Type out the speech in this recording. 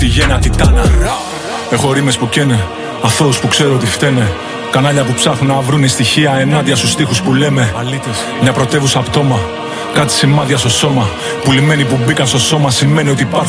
τη γέννα τιτάνα. Έχω ρήμες που καίνε, αθώους που ξέρω ότι φταίνε. Κανάλια που ψάχνουν να βρουνε στοιχεία ενάντια στους στίχους που λέμε. Μια πρωτεύουσα πτώμα, κάτι σημάδια στο σώμα. Πουλημένοι που μπήκαν στο σώμα σημαίνει ότι υπάρχουν